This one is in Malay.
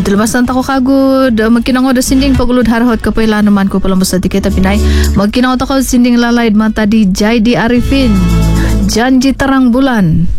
Tilbasan ta ko kagud magkinangod da sinding pagulod harhot kapayla naman ko palang basta tiketa Pinay. Magkinangod ako sinding lalayd mata di Jai di Arifin. Janji Tarang Bulan.